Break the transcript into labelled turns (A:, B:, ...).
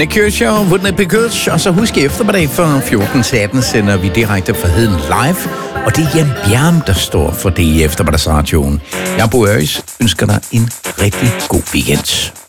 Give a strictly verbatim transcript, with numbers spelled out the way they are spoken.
A: Nick Kershaw, Wouldn't It Be Good? Og så husk i eftermiddag fra fjorten til atten sender vi direkte fra Heden live. Og det er Jan Bjerm, der står for det i eftermiddagsradioen. Jeg, Bo Øris, ønsker dig en rigtig god weekend.